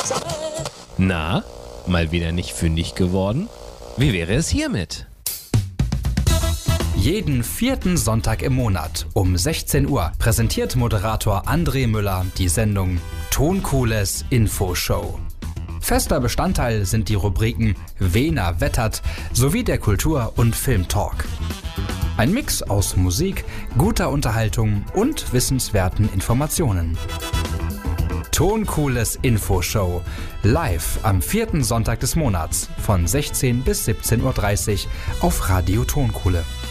Na, mal wieder nicht fündig geworden? Wie wäre es hiermit? Jeden vierten Sonntag im Monat um 16 Uhr präsentiert Moderator André Müller die Sendung Toncooles Infoshow. Fester Bestandteil sind die Rubriken Wena wettert sowie der Kultur- und Filmtalk. Ein Mix aus Musik, guter Unterhaltung und wissenswerten Informationen. Toncooles Infoshow, live am vierten Sonntag des Monats von 16 bis 17.30 Uhr auf Radio Tonkohle.